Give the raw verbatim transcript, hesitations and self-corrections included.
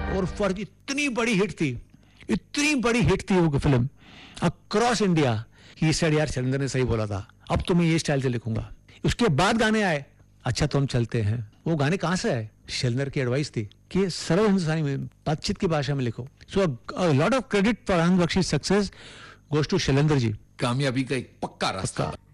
और फर्ज इतनी बड़ी हिट थी, इतनी बड़ी हिट थी वो film across India. He said यार शैलेंद्र ने सही बोला था, अब तो मैं ये स्टाइल से लिखूंगा। उसके बाद गाने आए, अच्छा तो हम चलते हैं। वो गाने कहां से आए? शैलेंद्र की एडवाइस थी कि सरल हिंदुस्तानी में, बातचीत की भाषा में लिखो। So lot of credit for Anand Bakshi success goes to Shailendra ji. कामयाबी का एक पक्का रास्ता।